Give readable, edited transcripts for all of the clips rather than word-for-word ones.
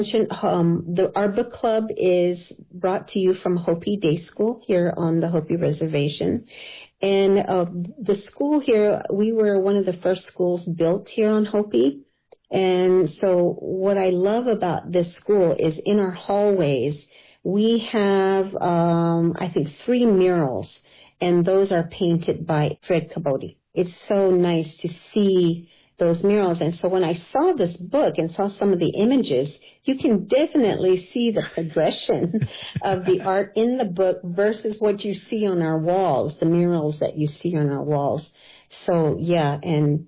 Our book club is brought to you from Hopi Day School here on the Hopi Reservation. And the school here, we were one of the first schools built here on Hopi. And so what I love about this school is in our hallways, we have, I think, 3 murals, and those are painted by Fred Caboti. It's so nice to see those murals. And so when I saw this book and saw some of the images, you can definitely see the progression of the art in the book versus what you see on our walls, the murals that you see on our walls. So, yeah, and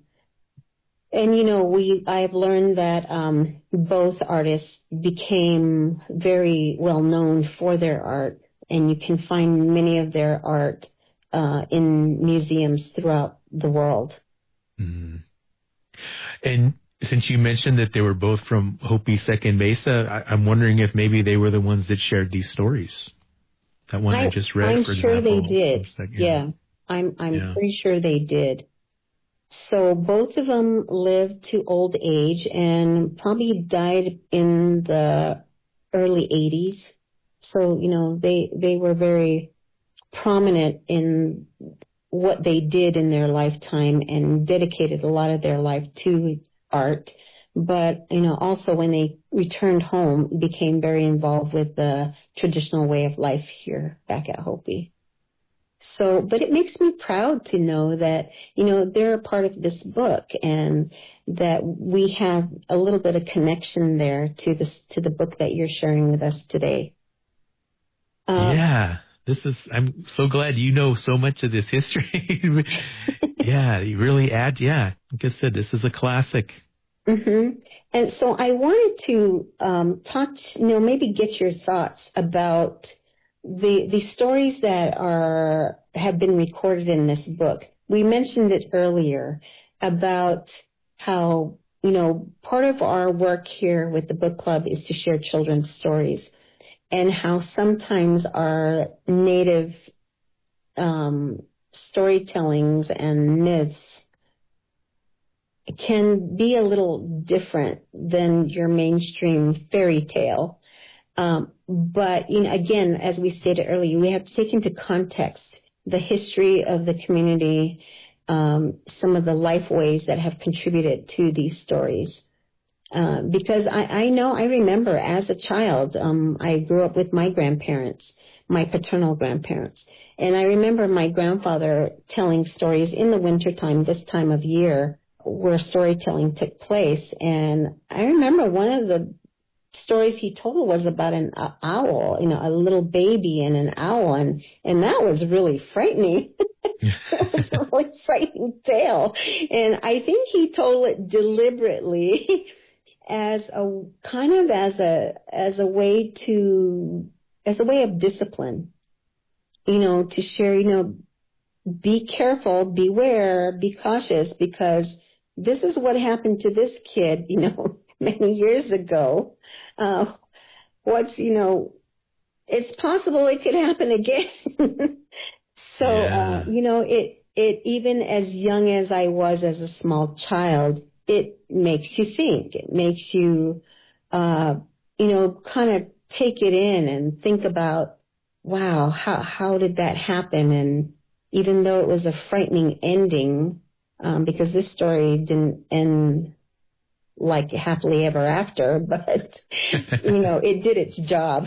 I've learned that both artists became very well known for their art, and you can find many of their art in museums throughout the world. Mm. And since you mentioned that they were both from Hopi Second Mesa, I'm wondering if maybe they were the ones that shared these stories. That one I just read, I'm for sure example. they did. Yeah, I'm pretty sure they did. So both of them lived to old age and probably died in the early 80s. So, they were very prominent in what they did in their lifetime and dedicated a lot of their life to art. But, also when they returned home, became very involved with the traditional way of life here back at Hopi. So, but it makes me proud to know that, they're a part of this book and that we have a little bit of connection there to the book that you're sharing with us today. I'm so glad you know so much of this history. Yeah, you really add, like I said, this is a classic. Mm-hmm. And so I wanted to maybe get your thoughts about the stories that have been recorded in this book. We mentioned it earlier about how, part of our work here with the book club is to share children's stories, and how sometimes our native storytellings and myths can be a little different than your mainstream fairy tale. But, again, as we stated earlier, we have to take into context the history of the community, some of the life ways that have contributed to these stories. Because I remember as a child, I grew up with my grandparents, my paternal grandparents. And I remember my grandfather telling stories in the wintertime, this time of year, where storytelling took place. And I remember one of the stories he told was about an owl, a little baby and an owl, and that was really frightening. It was a really frightening tale, and I think he told it deliberately as a way of discipline, to share, be careful, beware, be cautious, because this is what happened to this kid, many years ago. It's possible it could happen again. So, it even as young as I was as a small child, it makes you think. It makes you, kind of take it in and think about, wow, how did that happen? And even though it was a frightening ending, because this story didn't end like happily ever after, but, it did its job.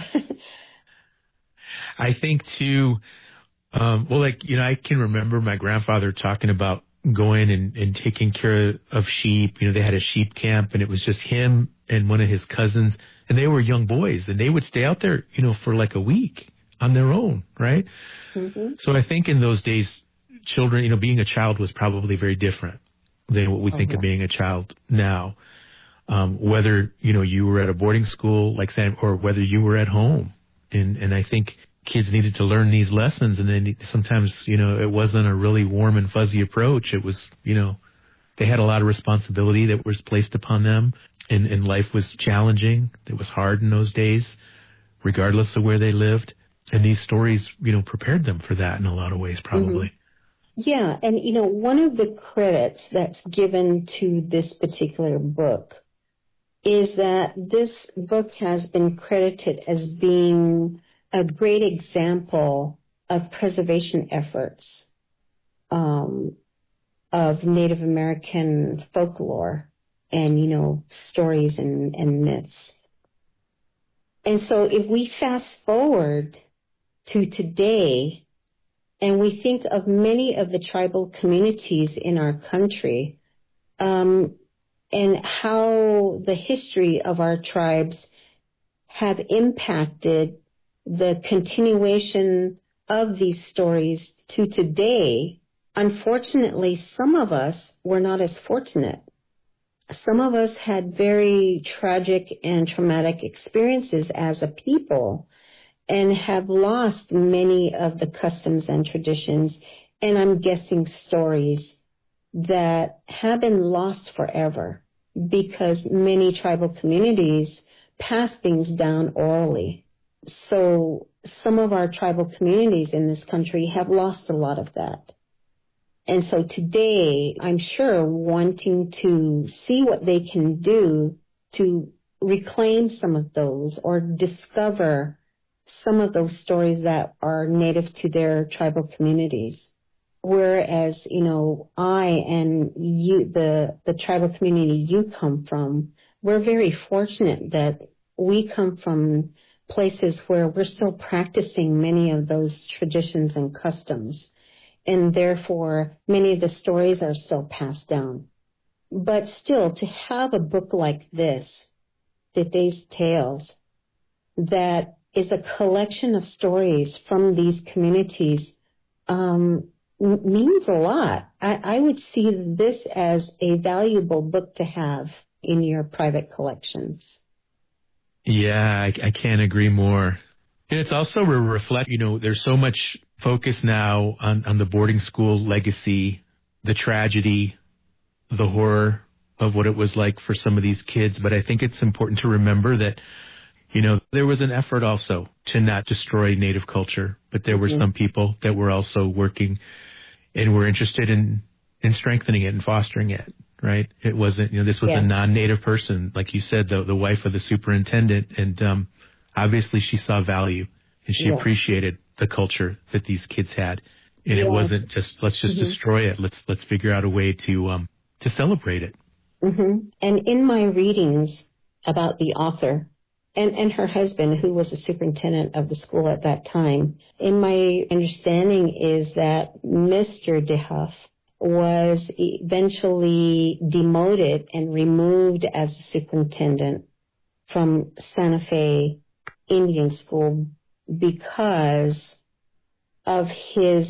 I think too, I can remember my grandfather talking about going and taking care of sheep. They had a sheep camp, and it was just him and one of his cousins, and they were young boys, and they would stay out there, for like a week on their own, right? Mm-hmm. So I think in those days, children, being a child was probably very different than what we think of being a child now. Whether, you were at a boarding school like Sam, or whether you were at home. And I think kids needed to learn these lessons, and then sometimes, it wasn't a really warm and fuzzy approach. It was, they had a lot of responsibility that was placed upon them, and life was challenging. It was hard in those days, regardless of where they lived. And these stories, prepared them for that in a lot of ways, probably. Mm-hmm. Yeah. And, one of the credits that's given to this particular book is that this book has been credited as being a great example of preservation efforts of Native American folklore and, stories and myths. And so if we fast forward to today and we think of many of the tribal communities in our country, and how the history of our tribes have impacted the continuation of these stories to today, unfortunately, some of us were not as fortunate. Some of us had very tragic and traumatic experiences as a people and have lost many of the customs and traditions, and I'm guessing stories that have been lost forever because many tribal communities pass things down orally. So some of our tribal communities in this country have lost a lot of that. And so today, I'm sure, wanting to see what they can do to reclaim some of those or discover some of those stories that are native to their tribal communities. Whereas, I and you, the tribal community you come from, we're very fortunate that we come from places where we're still practicing many of those traditions and customs. And therefore, many of the stories are still passed down. But still, to have a book like this, Tete's Tales, that is a collection of stories from these communities, means a lot. I would see this as a valuable book to have in your private collections. Yeah, I can't agree more. And it's also a reflect, there's so much focus now on the boarding school legacy, the tragedy, the horror of what it was like for some of these kids. But I think it's important to remember that, there was an effort also to not destroy Native culture, but there were some people that were also working and were interested in strengthening it and fostering it, right? It wasn't, this was a non-Native person, like you said, the wife of the superintendent, and obviously she saw value and she appreciated the culture that these kids had. And it wasn't just, let's just destroy it. Let's figure out a way to celebrate it. Mm-hmm. And in my readings about the author and her husband, who was the superintendent of the school at that time, in my understanding is that Mr. DeHuff was eventually demoted and removed as superintendent from Santa Fe Indian School because of his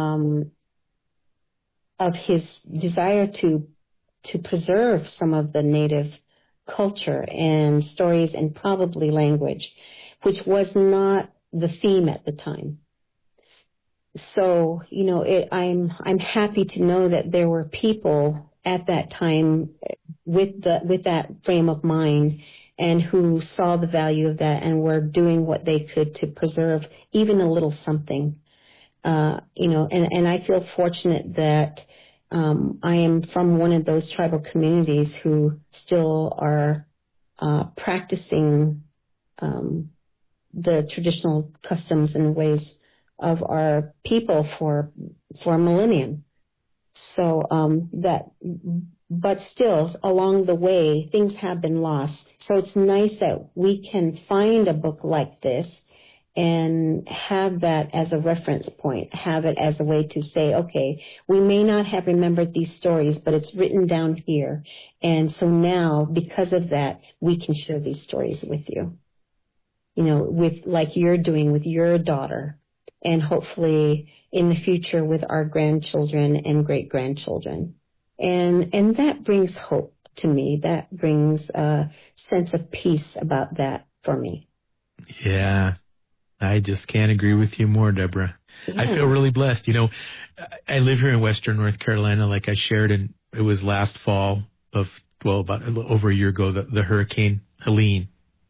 desire to preserve some of the Native culture and stories and probably language, which was not the theme at the time. So, I'm happy to know that there were people at that time with that frame of mind and who saw the value of that and were doing what they could to preserve even a little something. And I feel fortunate that I am from one of those tribal communities who still are practicing the traditional customs and ways of our people for a millennium. So but still, along the way, things have been lost. So it's nice that we can find a book like this and have that as a reference point, have it as a way to say, okay, we may not have remembered these stories, but it's written down here. And so now, because of that, we can share these stories with you, with like you're doing with your daughter, and hopefully in the future with our grandchildren and great-grandchildren. And that brings hope to me. That brings a sense of peace about that for me. Yeah. I just can't agree with you more, Deborah. Yeah. I feel really blessed. I live here in Western North Carolina, like I shared, and it was last fall about over a year ago, the Hurricane Helene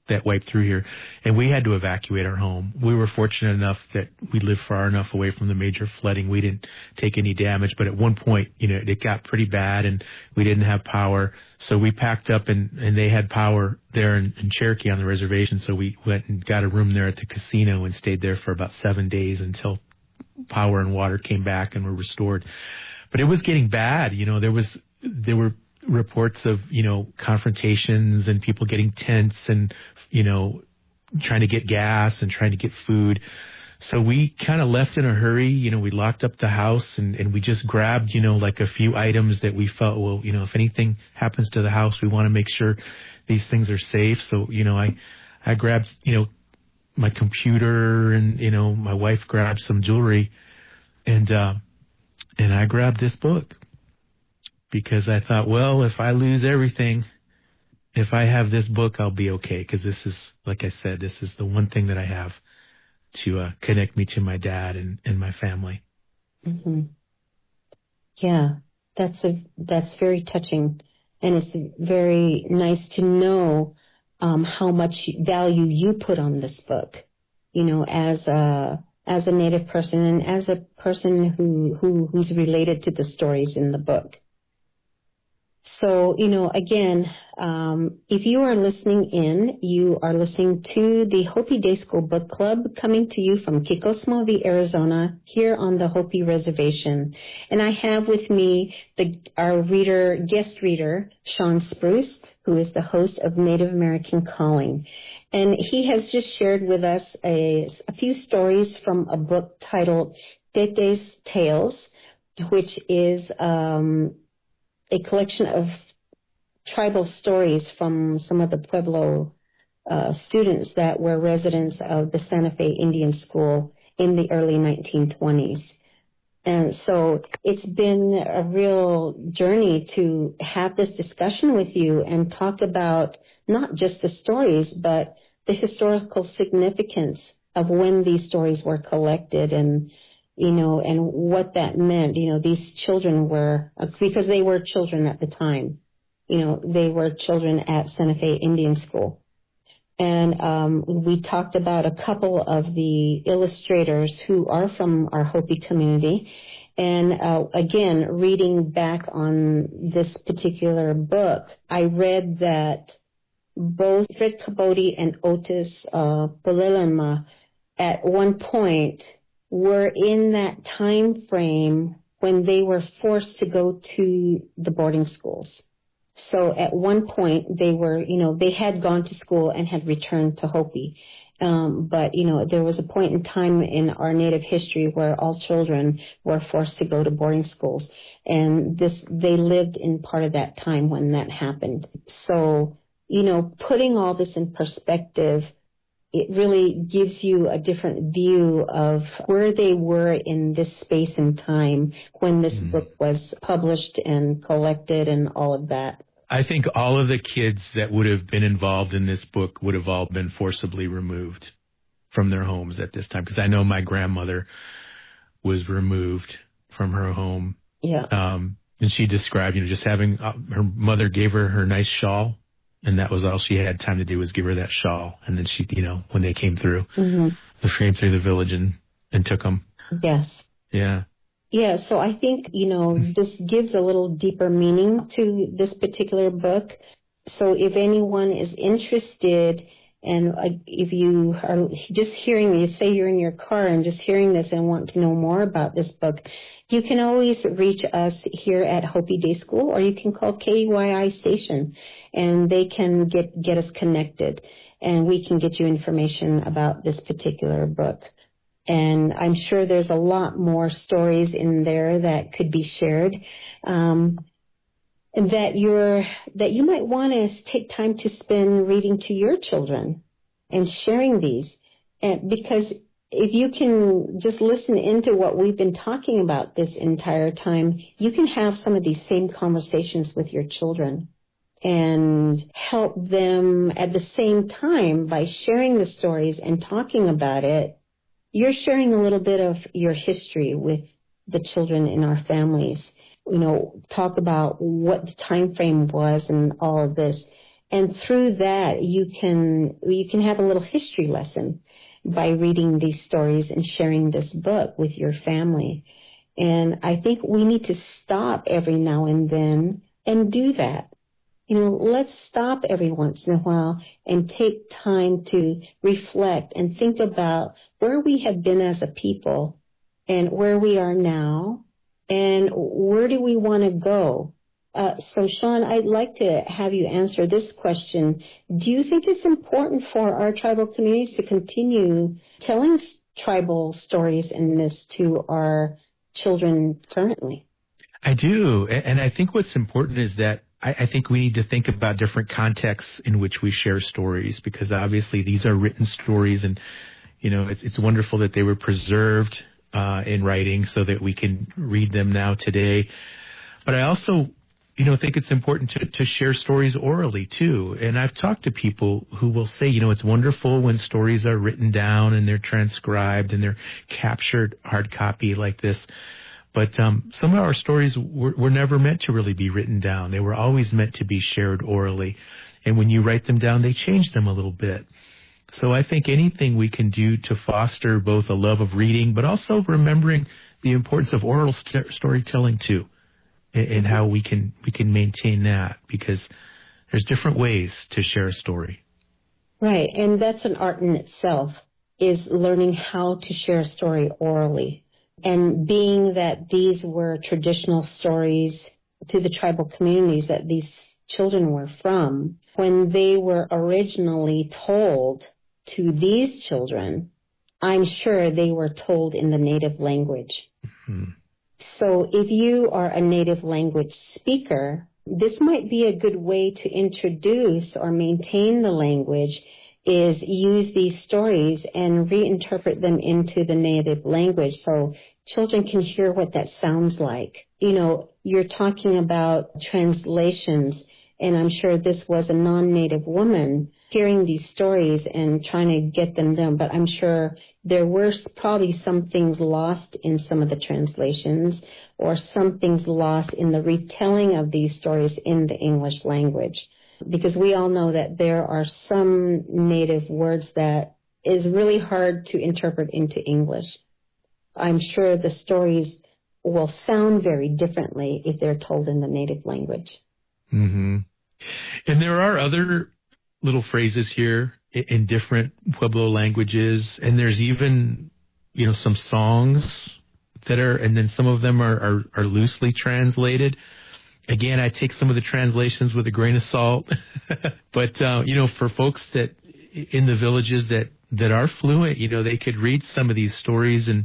that wiped through here, and we had to evacuate our home. We were fortunate enough that we lived far enough away from the major flooding. We didn't take any damage, but at one point, it got pretty bad, and we didn't have power. So we packed up, and they had power there in Cherokee on the reservation. So we went and got a room there at the casino and stayed there for about 7 days until power and water came back and were restored. But it was getting bad. There were reports of, confrontations and people getting tense and, trying to get gas and trying to get food. So we kind of left in a hurry. We locked up the house and we just grabbed, like a few items that we felt, well, if anything happens to the house, we want to make sure these things are safe. So, I grabbed, my computer and, my wife grabbed some jewelry and I grabbed this book because I thought, well, if I lose everything, if I have this book, I'll be okay. Because this is, like I said, this is the one thing that I have to connect me to my dad and my family. Mm-hmm. Yeah, that's very touching, and it's very nice to know how much value you put on this book. As a Native person and as a person who's related to the stories in the book. So, again, if you are listening in, you are listening to the Hopi Day School Book Club coming to you from Kikosmovi, Arizona, here on the Hopi Reservation. And I have with me our guest reader, Sean Spruce, who is the host of Native American Calling. And he has just shared with us a few stories from a book titled Tete's Tales, which is a collection of tribal stories from some of the Pueblo students that were residents of the Santa Fe Indian School in the early 1920s. And so it's been a real journey to have this discussion with you and talk about not just the stories, but the historical significance of when these stories were collected and what that meant. These children were, because they were children at the time, they were children at Santa Fe Indian School. And we talked about a couple of the illustrators who are from our Hopi community. And again, reading back on this particular book, I read that both Fred Caboti and Otis Polilema at one point were in that time frame when they were forced to go to the boarding schools. So at one point they were, they had gone to school and had returned to Hopi. But there was a point in time in our Native history where all children were forced to go to boarding schools. And they lived in part of that time when that happened. So, putting all this in perspective, it really gives you a different view of where they were in this space and time when this book was published and collected and all of that. I think all of the kids that would have been involved in this book would have all been forcibly removed from their homes at this time. Because I know my grandmother was removed from her home. Yeah. And she described, just having her mother gave her nice shawl. And that was all she had time to do was give her that shawl. And then she, when they came through, they came through the village and took them. Yes. Yeah. Yeah, so I think, this gives a little deeper meaning to this particular book. So if anyone is interested, and if you are just hearing me, say you're in your car and just hearing this and want to know more about this book, you can always reach us here at Hopi Day School, or you can call KUYI station, and they can get us connected, and we can get you information about this particular book. And I'm sure there's a lot more stories in there that could be shared, and that you might want to take time to spend reading to your children and sharing these. And because if you can just listen into what we've been talking about this entire time, you can have some of these same conversations with your children and help them at the same time by sharing the stories and talking about it. You're sharing a little bit of your history with the children in our families. Talk about what the time frame was and all of this. And through that, you can have a little history lesson by reading these stories and sharing this book with your family. And I think we need to stop every now and then and do that. Let's stop every once in a while and take time to reflect and think about where we have been as a people and where we are now and where do we want to go. So, Sean, I'd like to have you answer this question. Do you think it's important for our tribal communities to continue telling tribal stories and myths to our children currently? I do. And I think what's important is that I think we need to think about different contexts in which we share stories, because obviously these are written stories, and it's wonderful that they were preserved in writing so that we can read them now today. But I also think it's important to share stories orally too. And I've talked to people who will say, it's wonderful when stories are written down and they're transcribed and they're captured hard copy like this. But some of our stories were never meant to really be written down. They were always meant to be shared orally. And when you write them down, they change them a little bit. So I think anything we can do to foster both a love of reading, but also remembering the importance of oral storytelling too, and how we can maintain that, because there's different ways to share a story. Right, and that's an art in itself, is learning how to share a story orally. And being that these were traditional stories to the tribal communities that these children were from, when they were originally told to these children, I'm sure they were told in the native language. Mm-hmm. So if you are a native language speaker, this might be a good way to introduce or maintain the language, is use these stories and reinterpret them into the native language so children can hear what that sounds like. You're talking about translations, and I'm sure this was a non-native woman hearing these stories and trying to get them done, but I'm sure there were probably some things lost in some of the translations, or some things lost in the retelling of these stories in the English language. Because we all know that there are some native words that is really hard to interpret into English. I'm sure the stories will sound very differently if they're told in the native language. Mm-hmm. And there are other little phrases here in different Pueblo languages, and there's even, some songs that are, and then some of them are loosely translated. Again, I take some of the translations with a grain of salt, but, for folks that in the villages that are fluent, they could read some of these stories and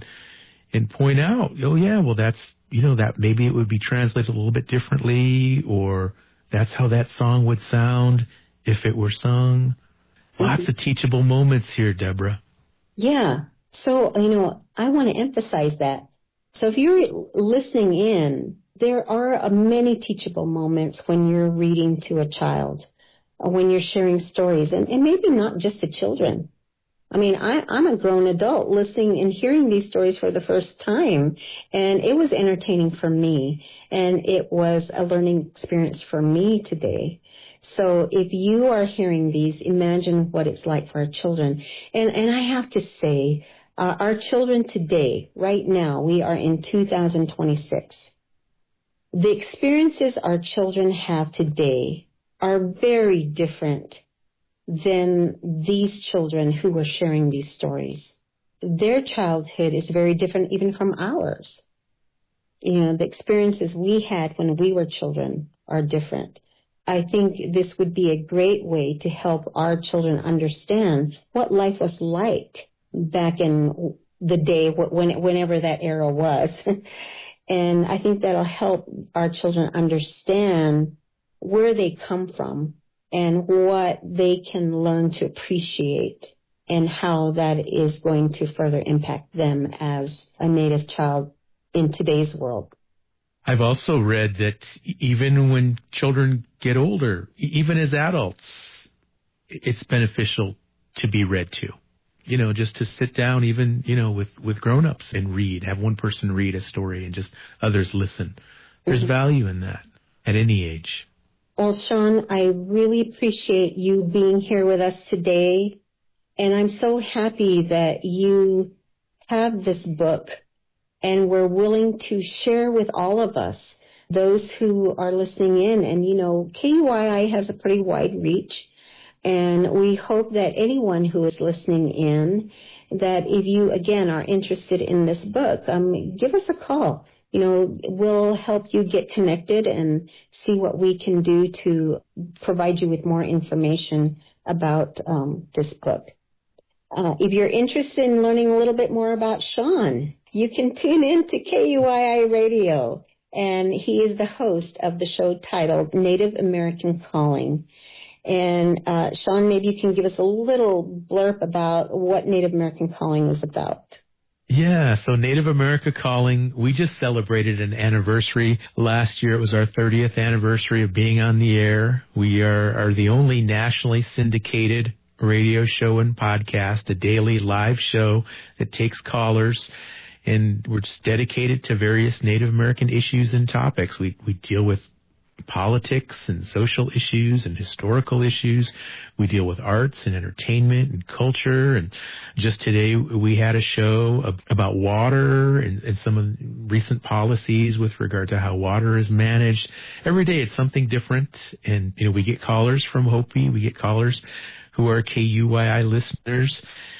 point out, oh yeah, well that's, that maybe it would be translated a little bit differently, or that's how that song would sound if it were sung. Lots of teachable moments here, Deborah. Yeah. So, I want to emphasize that. So if you're listening in, there are many teachable moments when you're reading to a child, or when you're sharing stories, and maybe not just to children. I mean, I'm a grown adult listening and hearing these stories for the first time, and it was entertaining for me, and it was a learning experience for me today. So if you are hearing these, imagine what it's like for our children. And I have to say, our children today, right now, we are in 2026. The experiences our children have today are very different than these children who were sharing these stories. Their childhood is very different even from ours. The experiences we had when we were children are different. I think this would be a great way to help our children understand what life was like back in the day, whenever that era was. And I think that'll help our children understand where they come from and what they can learn to appreciate, and how that is going to further impact them as a Native child in today's world. I've also read that even when children get older, even as adults, it's beneficial to be read to. Just to sit down even, with grown-ups and read, have one person read a story and just others listen. There's value in that at any age. Well, Sean, I really appreciate you being here with us today. And I'm so happy that you have this book and were willing to share with all of us, those who are listening in. And, you know, KUYI has a pretty wide reach. And we hope that anyone who is listening in, that if you, again, are interested in this book, give us a call. You know, we'll help you get connected and see what we can do to provide you with more information about this book. If you're interested in learning a little bit more about Sean, you can tune in to KUYI Radio, and he is the host of the show titled Native American Calling. And Sean, maybe you can give us a little blurb about what Native American Calling is about. Yeah, so Native America Calling, we just celebrated an anniversary. Last year it was our 30th anniversary of being on the air. We are the only nationally syndicated radio show and podcast, a daily live show that takes callers, and we're just dedicated to various Native American issues and topics. We deal with politics and social issues and historical issues. We deal with arts and entertainment and culture. And just today we had a show about water and some of the recent policies with regard to how water is managed. Every day it's something different. And, you know, we get callers from Hopi. We get callers who are KUYI listeners,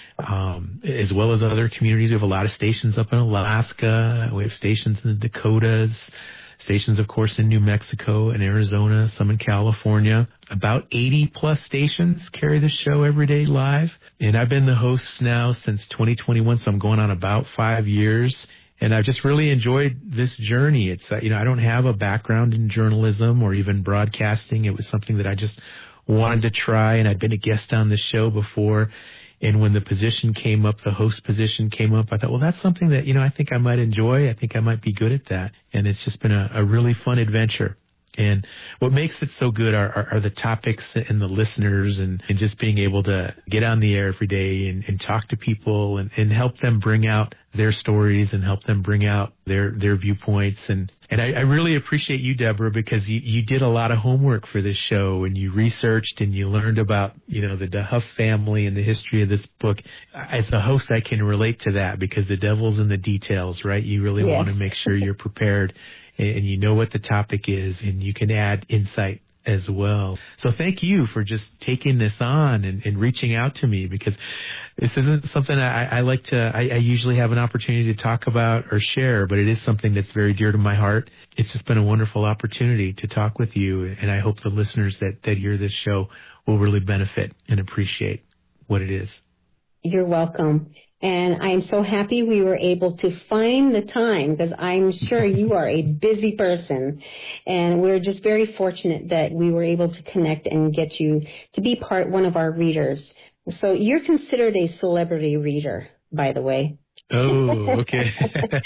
as well as other communities. We have a lot of stations up in Alaska. We have stations in the Dakotas, stations, of course, in New Mexico and Arizona, some in California. About 80-plus stations carry the show every day live. And I've been the host now since 2021, so I'm going on about 5 years. And I've just really enjoyed this journey. It's, you know, I don't have a background in journalism or even broadcasting. It was something that I just wanted to try, and I'd been a guest on the show before. And when the position came up, the host position came up, I thought, well, that's something that, you know, I think I might enjoy. I think I might be good at that. And it's just been a really fun adventure. And what makes it so good are the topics and the listeners and just being able to get on the air every day and talk to people and help them bring out their stories and help them bring out their viewpoints. And I really appreciate you, Deborah, because you did a lot of homework for this show and you researched and you learned about, you know, the DeHuff family and the history of this book. As a host, I can relate to that because the devil's in the details, right? You really want to make sure you're prepared and you know what the topic is, and you can add insight as well. So thank you for just taking this on and reaching out to me, because this isn't something I like to, I usually have an opportunity to talk about or share, but it is something that's very dear to my heart. It's just been a wonderful opportunity to talk with you, and I hope the listeners that hear this show will really benefit and appreciate what it is. You're welcome. And I'm so happy we were able to find the time, because I'm sure you are a busy person. And we're just very fortunate that we were able to connect and get you to be one of our readers. So you're considered a celebrity reader, by the way. Oh, okay.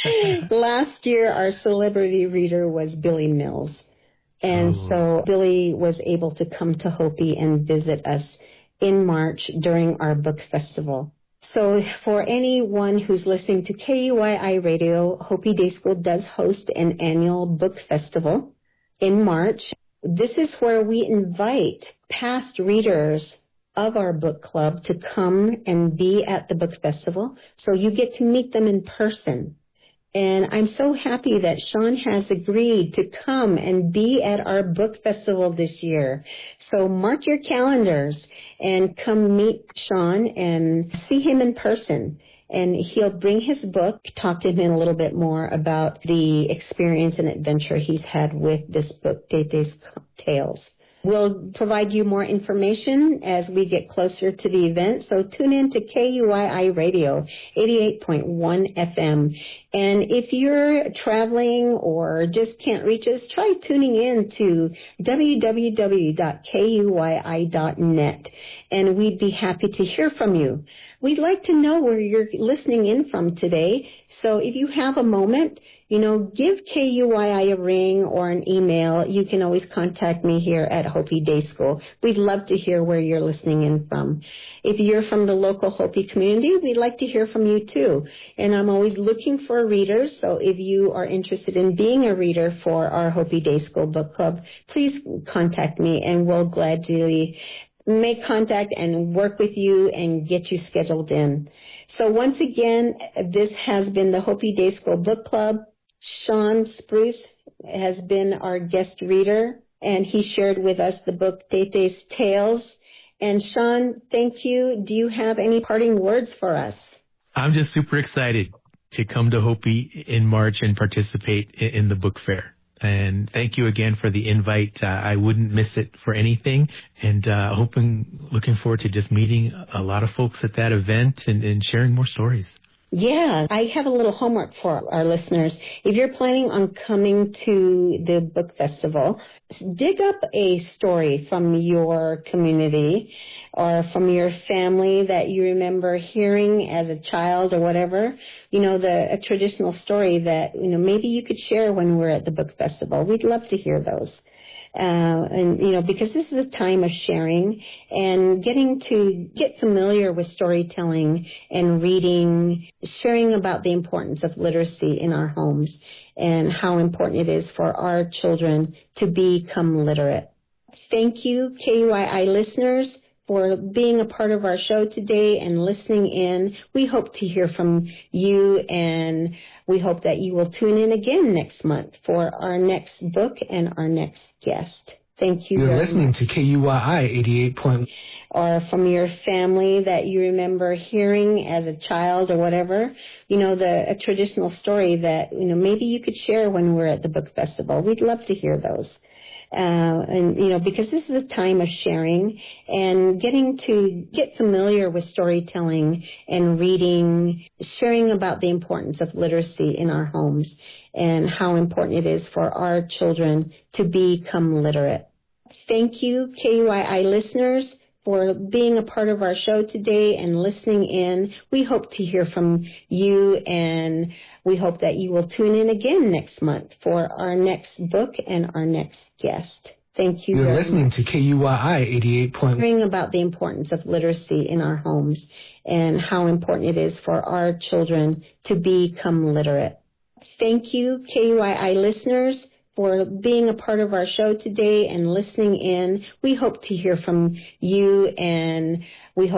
Last year, our celebrity reader was Billy Mills. And so Billy was able to come to Hopi and visit us in March during our book festival. So for anyone who's listening to KUYI Radio, Hopi Day School does host an annual book festival in March. This is where we invite past readers of our book club to come and be at the book festival, so you get to meet them in person. And I'm so happy that Sean has agreed to come and be at our book festival this year. So mark your calendars and come meet Sean and see him in person. And he'll bring his book, talk to him a little bit more about the experience and adventure he's had with this book, Tete's Tales. We'll provide you more information as we get closer to the event, so tune in to KUYI Radio, 88.1 FM. And if you're traveling or just can't reach us, try tuning in to www.kuyi.net, and we'd be happy to hear from you. We'd like to know where you're listening in from today, so if you have a moment, give KUYI a ring or an email. You can always contact me here at Hopi Day School. We'd love to hear where you're listening in from. If you're from the local Hopi community, we'd like to hear from you too. And I'm always looking for readers, so if you are interested in being a reader for our Hopi Day School Book Club, please contact me and we'll gladly make contact and work with you and get you scheduled in. So once again, this has been the Hopi Day School Book Club. Sean Spruce has been our guest reader, and he shared with us the book Tete's Tales. And Sean, thank you. Do you have any parting words for us? I'm just super excited to come to Hopi in March and participate in the book fair. And thank you again for the invite. I wouldn't miss it for anything. And looking forward to just meeting a lot of folks at that event and sharing more stories. Yeah, I have a little homework for our listeners. If you're planning on coming to the book festival, dig up a story from your community or from your family that you remember hearing as a child or whatever. You know, a traditional story that, maybe you could share when we're at the book festival. We'd love to hear those. Because this is a time of sharing and getting to get familiar with storytelling and reading, sharing about the importance of literacy in our homes and how important it is for our children to become literate. Thank you, KUII listeners, for being a part of our show today and listening in. We hope to hear from you, and we hope that you will tune in again next month for our next book and our next guest. Thank you. You're listening to KUII 88. Or from your family that you remember hearing as a child or whatever. A traditional story that, maybe you could share when we're at the book festival. We'd love to hear those. Because this is a time of sharing and getting to get familiar with storytelling and reading, sharing about the importance of literacy in our homes and how important it is for our children to become literate. Thank you, KUII listeners, for being a part of our show today and listening in. We hope to hear from you, and we hope that you will tune in again next month for our next book and our next guest. Thank you. You're listening to KUII 88. Hearing about the importance of literacy in our homes and how important it is for our children to become literate. Thank you, KUII listeners, for being a part of our show today and listening in. We hope to hear from you, and we hope